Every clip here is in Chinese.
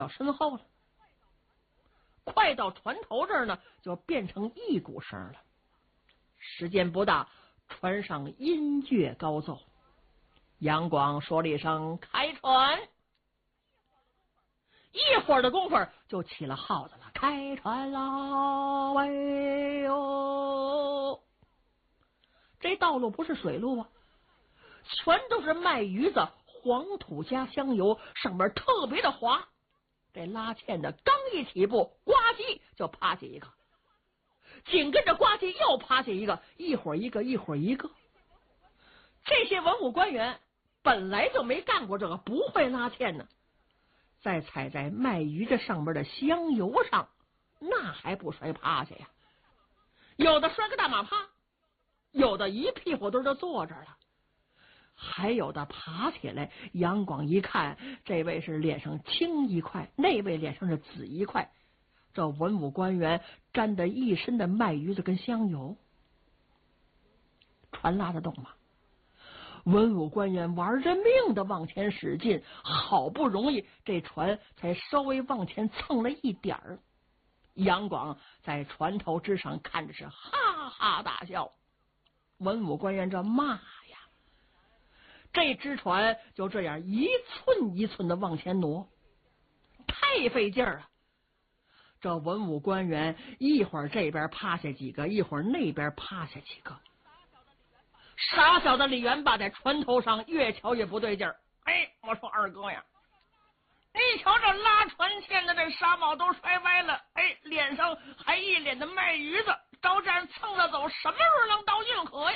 到身后了，快到船头这儿呢，就变成一股声了。时间不大，船上音乐高奏，杨广说了一声开船，一会儿的功夫就起了号子了，开船啦，喂哟！这道路不是水路啊，全都是麦鱼子，黄土加香油，上面特别的滑。这拉纤的刚一起步，呱唧就趴下一个，紧跟着呱唧又趴下一个，一会儿一个，一会儿一个。这些文武官员本来就没干过这个，不会拉纤呢，再踩在麦鱼子上面的香油上，那还不摔趴下呀？有的摔个大马趴，有的一屁股墩就坐这儿了，还有的爬起来。杨广一看，这位是脸上青一块，那位脸上是紫一块，这文武官员沾得一身的麦鱼子跟香油，船拉得动吗？文武官员玩着命的往前使劲，好不容易这船才稍微往前蹭了一点儿。杨广在船头之上看着是哈哈大笑，文武官员这骂呀，这只船就这样一寸一寸的往前挪，太费劲儿了。这文武官员一会儿这边趴下几个，一会儿那边趴下几个。傻小的李元霸在船头上越瞧越不对劲儿。哎，我说二哥呀，你瞧这拉船线的这纱帽都摔歪了，哎，脸上还一脸的麦鱼子，照这样蹭着走，什么时候能到运河呀？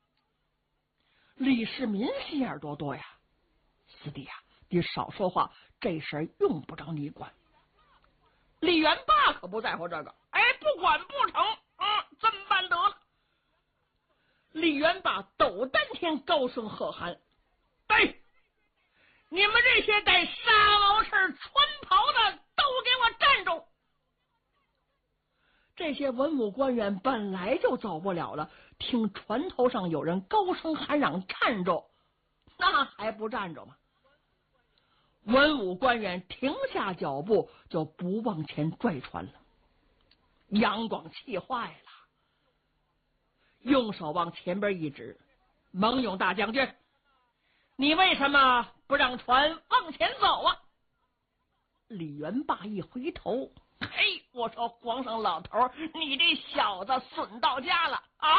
李世民心眼多多呀，四弟呀，你少说话，这事儿用不着你管。李元霸可不在乎这个，哎，不管不成，这么办得了。李元霸抖丹天高声喝喊：“哎，你们这些带纱毛翅穿袍的，都给我站住！”这些文武官员本来就走不了了，听船头上有人高声喊嚷站住，那还不站着吗？文武官员停下脚步，就不往前拽船了。杨广气坏了，用手往前边一指：“蒙勇大将军，你为什么不让船往前走啊？”李元霸一回头，嘿，我说皇上老头，你这小子损到家了啊！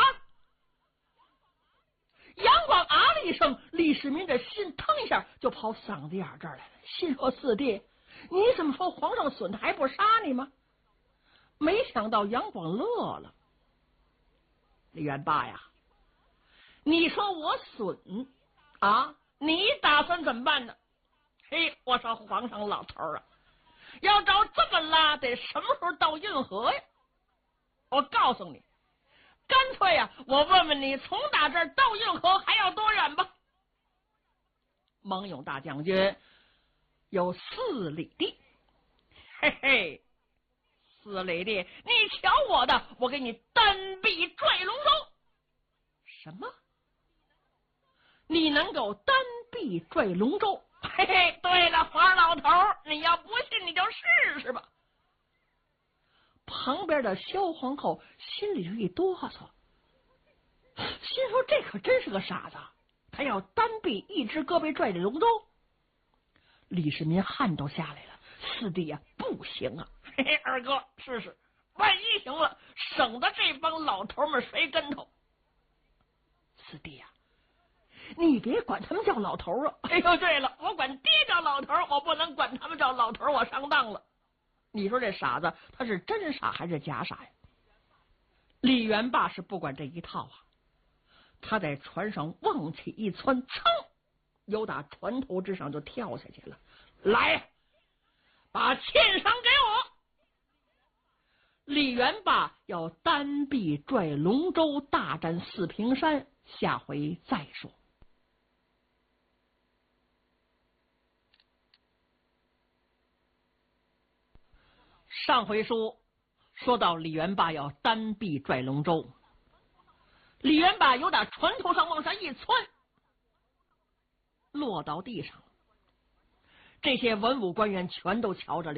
杨广啊了一声，李世民这心腾一下就跑嗓子眼这儿来了，心说四弟，你怎么说皇上损他还不杀你吗？没想到杨广乐了。李元霸呀，你说我损啊，你打算怎么办呢？嘿，我说皇上老头啊，要照这么拉，得什么时候到运河呀？我告诉你，干脆呀，我问问你，从打这儿到运河还要多远吧？蒙勇大将军，有4里地。嘿嘿，4里地，你瞧我的，我给你单臂拽龙舟。什么？你能够单臂拽龙舟？嘿嘿，对了，黄老头，你要不信你就试试吧。旁边的萧皇后心里就一哆嗦，心说这可真是个傻子，他要单臂一只胳膊拽着龙舟。李世民汗都下来了，四弟啊，不行啊，嘿嘿，二哥试试，万一行了，省得这帮老头们摔跟头。四弟啊，你别管他们叫老头啊！哎呦，对了，我管爹叫老头，我不能管他们叫老头，我上当了。你说这傻子他是真傻还是假傻呀？李元霸是不管这一套啊，他在船上往起一窜，噌，由打船头之上就跳下去了。来，把欠赏给我！李元霸要单臂拽龙舟大战四平山，下回再说。上回书说到李元霸要单臂拽龙舟，李元霸由打船头上往下一窜，落到地上了。这些文武官员全都瞧着